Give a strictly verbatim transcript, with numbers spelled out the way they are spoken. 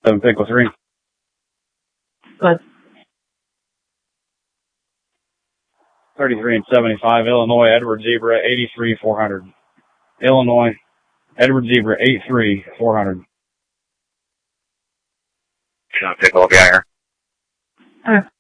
seven Pickle three. Good. thirty-three and seventy-five, Illinois, Edward Zebra, eighty-three, four hundred. Illinois, Edward Zebra, eighty-three, four hundred. seven Pickle, I'll be out here. Okay.